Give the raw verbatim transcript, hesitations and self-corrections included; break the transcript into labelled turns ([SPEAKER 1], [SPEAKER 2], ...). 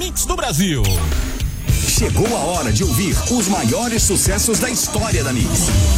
[SPEAKER 1] hits do Brasil.
[SPEAKER 2] Chegou a hora de ouvir os maiores sucessos da história da Mix.